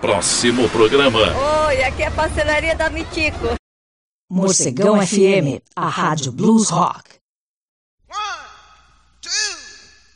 Próximo programa. Oi, aqui é a Pastelaria da Mitico. Morcegão FM, a Rádio Blues Rock.